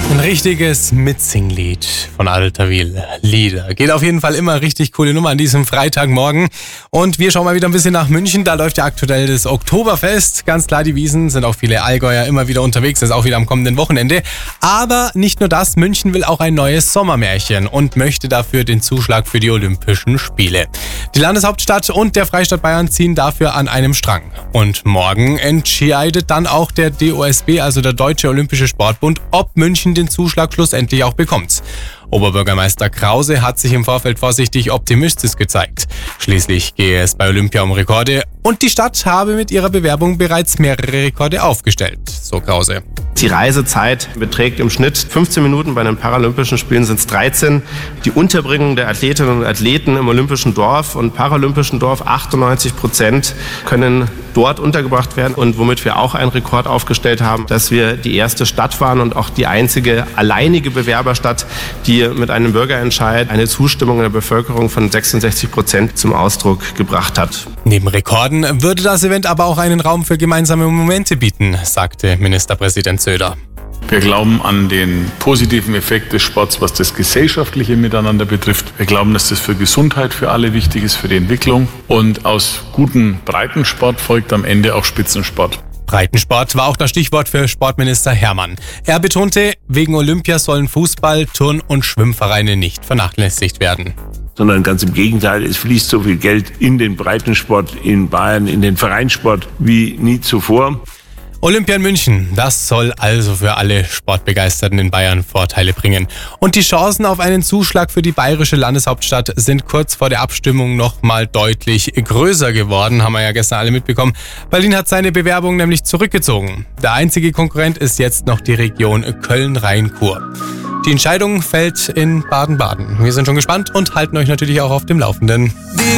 Ein richtiges Mitsinglied von Alterwil. Lieder. Geht auf jeden Fall immer richtig coole Nummer an diesem Freitagmorgen. Und wir schauen mal wieder ein bisschen nach München. Da läuft ja aktuell das Oktoberfest. Ganz klar, die Wiesn sind auch viele Allgäuer immer wieder unterwegs. Das ist auch wieder am kommenden Wochenende. Aber nicht nur das. München will auch ein neues Sommermärchen und möchte dafür den Zuschlag für die Olympischen Spiele. Die Landeshauptstadt und der Freistaat Bayern ziehen dafür an einem Strang. Und morgen entscheidet dann auch der DOSB, also der Deutsche Olympische Sportbund, ob München den Zuschlag schlussendlich auch bekommt. Oberbürgermeister Krause hat sich im Vorfeld vorsichtig optimistisch gezeigt. Schließlich gehe es bei Olympia um Rekorde und die Stadt habe mit ihrer Bewerbung bereits mehrere Rekorde aufgestellt, so Krause. Die Reisezeit beträgt im Schnitt 15 Minuten, bei den Paralympischen Spielen sind es 13. Die Unterbringung der Athletinnen und Athleten im Olympischen Dorf und Paralympischen Dorf, 98% können dort untergebracht werden. Und womit wir auch einen Rekord aufgestellt haben, dass wir die erste Stadt waren und auch die einzige alleinige Bewerberstadt, die mit einem Bürgerentscheid eine Zustimmung in der Bevölkerung von 66% zum Ausdruck gebracht hat. Neben Rekorden würde das Event aber auch einen Raum für gemeinsame Momente bieten, sagte Ministerpräsident Söder. Wir glauben an den positiven Effekt des Sports, was das gesellschaftliche Miteinander betrifft. Wir glauben, dass das für Gesundheit für alle wichtig ist, für die Entwicklung. Und aus gutem Breitensport folgt am Ende auch Spitzensport. Breitensport war auch das Stichwort für Sportminister Hermann. Er betonte, wegen Olympia sollen Fußball-, Turn- und Schwimmvereine nicht vernachlässigt werden. Sondern ganz im Gegenteil, es fließt so viel Geld in den Breitensport in Bayern, in den Vereinssport wie nie zuvor. Olympia in München, das soll also für alle Sportbegeisterten in Bayern Vorteile bringen. Und die Chancen auf einen Zuschlag für die bayerische Landeshauptstadt sind kurz vor der Abstimmung nochmal deutlich größer geworden, haben wir ja gestern alle mitbekommen. Berlin hat seine Bewerbung nämlich zurückgezogen. Der einzige Konkurrent ist jetzt noch die Region Köln-Rhein-Ruhr. Die Entscheidung fällt in Baden-Baden. Wir sind schon gespannt und halten euch natürlich auch auf dem Laufenden.